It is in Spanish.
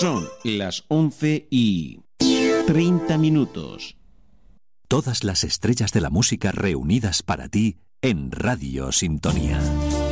Son las 11:30. Todas las estrellas de la música reunidas para ti en Radio Sintonía.